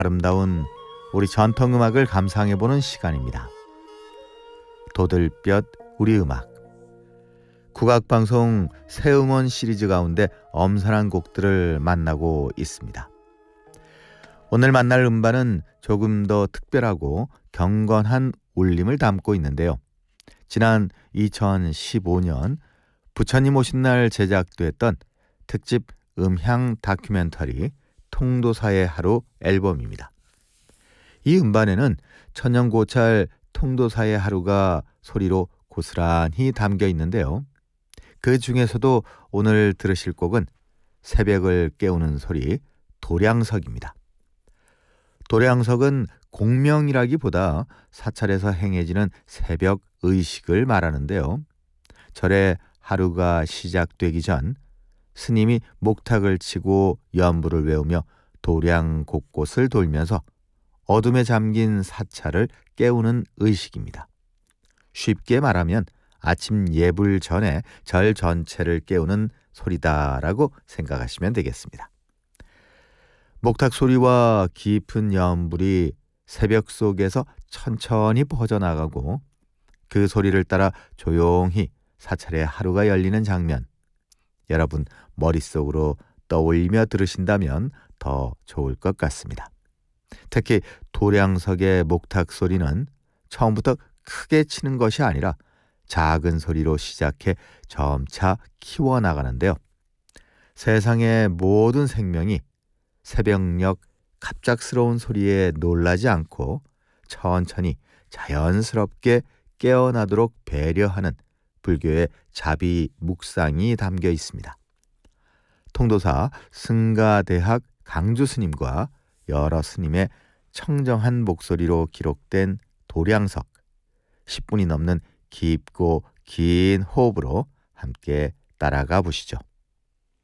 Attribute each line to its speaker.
Speaker 1: 아름다운 우리 전통음악을 감상해보는 시간입니다. 도들볕 우리 음악. 국악방송 새응원 시리즈 가운데 엄선한 곡들을 만나고 있습니다. 오늘 만날 음반은 조금 더 특별하고 경건한 울림을 담고 있는데요. 지난 2015년 부처님 오신 날 제작됐던 특집 음향 다큐멘터리 통도사의 하루 앨범입니다. 이 음반에는 천년고찰 통도사의 하루가 소리로 고스란히 담겨 있는데요. 그 중에서도 오늘 들으실 곡은 새벽을 깨우는 소리 도량석입니다. 도량석은 공명이라기보다 사찰에서 행해지는 새벽 의식을 말하는데요. 절에 하루가 시작되기 전 스님이 목탁을 치고 연부를 외우며 도량 곳곳을 돌면서 어둠에 잠긴 사찰을 깨우는 의식입니다. 쉽게 말하면 아침 예불 전에 절 전체를 깨우는 소리다라고 생각하시면 되겠습니다. 목탁 소리와 깊은 연불이 새벽 속에서 천천히 퍼져나가고 그 소리를 따라 조용히 사찰의 하루가 열리는 장면, 여러분 머릿속으로 떠올리며 들으신다면 더 좋을 것 같습니다. 특히 도량석의 목탁 소리는 처음부터 크게 치는 것이 아니라 작은 소리로 시작해 점차 키워나가는데요. 세상의 모든 생명이 새벽녘 갑작스러운 소리에 놀라지 않고 천천히 자연스럽게 깨어나도록 배려하는 불교의 자비 묵상이 담겨 있습니다. 통도사 승가대학 강주 스님과 여러 스님의 청정한 목소리로 기록된 도량석, 10분이 넘는 깊고 긴 호흡으로 함께 따라가 보시죠.